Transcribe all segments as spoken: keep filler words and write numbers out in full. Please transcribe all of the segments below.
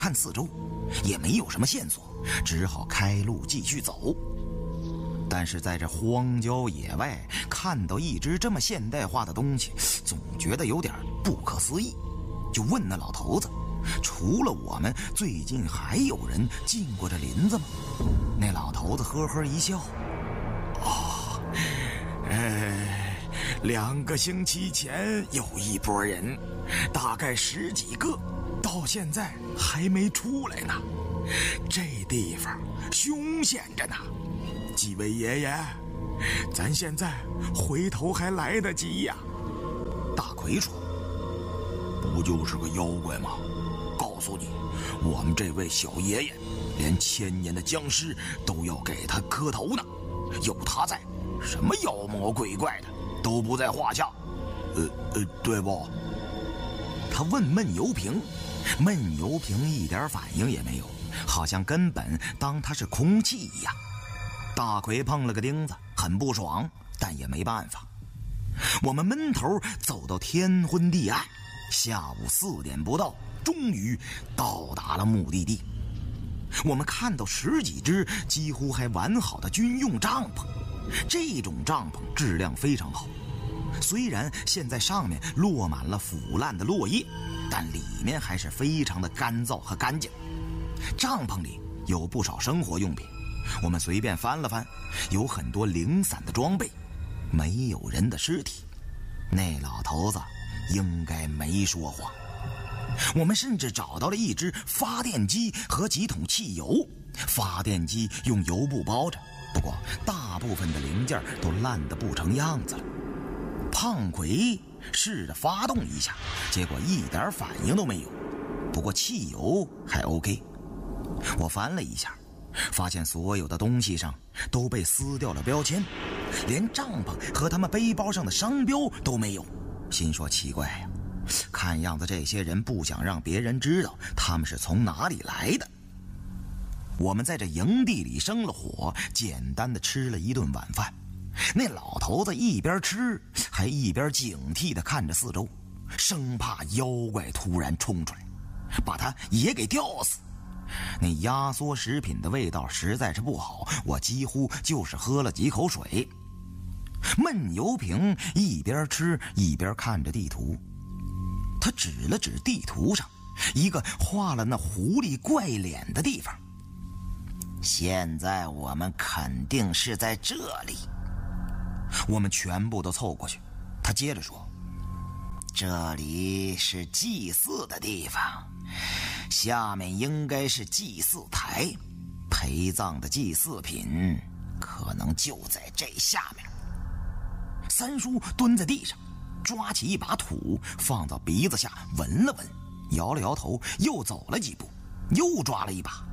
看四周，也没有什么线索，只好开路继续走。但是在这荒郊野外看到一只这么现代化的东西，总觉得有点不可思议，就问那老头子，除了我们，最近还有人进过这林子吗？那老头子呵呵一笑，哦，哎，两个星期前有一拨人，大概十几个，到现在还没出来呢。这地方凶险着呢，几位爷爷，咱现在回头还来得及呀。大奎说，不就是个妖怪吗？告诉你，我们这位小爷爷连千年的僵尸都要给他磕头呢，有他在，什么妖魔鬼怪的都不在话下。呃呃，对不？他问闷油瓶，闷油瓶一点反应也没有，好像根本当他是空气一样。大奎碰了个钉子，很不爽，但也没办法。我们闷头走到天昏地暗，下午四点不到，终于到达了目的地。我们看到十几只几乎还完好的军用帐篷，这种帐篷质量非常好，虽然现在上面落满了腐烂的落叶，但里面还是非常的干燥和干净。帐篷里有不少生活用品，我们随便翻了翻，有很多零散的装备，没有人的尸体。那老头子应该没说谎。我们甚至找到了一只发电机和几桶汽油，发电机用油布包着，不过大部分的零件都烂得不成样子了。胖奎试着发动一下，结果一点反应都没有，不过汽油还 OK。 我翻了一下，发现所有的东西上都被撕掉了标签，连帐篷和他们背包上的商标都没有。心说奇怪呀，看样子这些人不想让别人知道他们是从哪里来的。我们在这营地里生了火，简单的吃了一顿晚饭。那老头子一边吃还一边警惕地看着四周，生怕妖怪突然冲出来把他也给吊死。那压缩食品的味道实在是不好，我几乎就是喝了几口水。闷油瓶一边吃一边看着地图，他指了指地图上一个画了那狐狸怪脸的地方。现在我们肯定是在这里。我们全部都凑过去，他接着说，这里是祭祀的地方，下面应该是祭祀台，陪葬的祭祀品可能就在这下面。三叔蹲在地上，抓起一把土放到鼻子下闻了闻，摇了摇头，又走了几步，又抓了一把。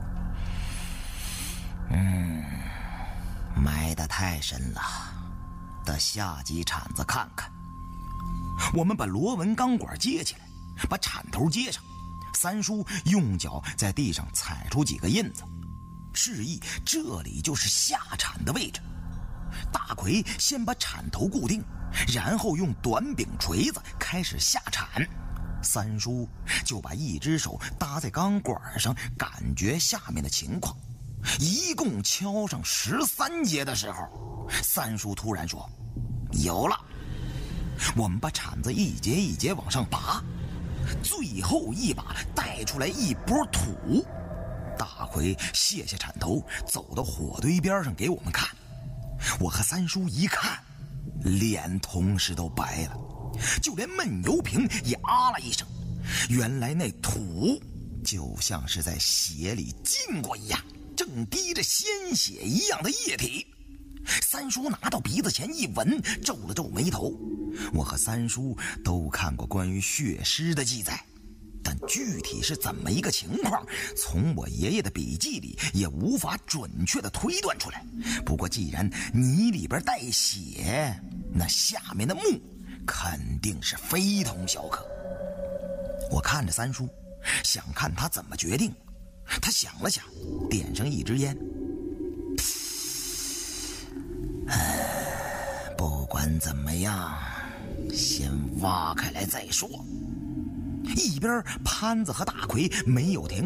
嗯，埋得太深了，得下几铲子看看。我们把螺纹钢管接起来，把铲头接上，三叔用脚在地上踩出几个印子，示意这里就是下铲的位置。大奎先把铲头固定，然后用短柄锤子开始下铲，三叔就把一只手搭在钢管上，感觉下面的情况。一共敲上十三节的时候，三叔突然说，有了。我们把铲子一节一节往上拔，最后一把带出来一波土。大奎卸下铲头，走到火堆边上给我们看。我和三叔一看，脸同时都白了，就连闷油瓶也啊了一声。原来那土就像是在血里浸过一样，正滴着鲜血一样的液体。三叔拿到鼻子前一闻，皱了皱眉头。我和三叔都看过关于血尸的记载，但具体是怎么一个情况，从我爷爷的笔记里也无法准确地推断出来。不过既然泥里边带血，那下面的墓肯定是非同小可。我看着三叔，想看他怎么决定。他想了想，点上一支烟。不管怎么样，先挖开来再说。 一边潘子和大奎没有停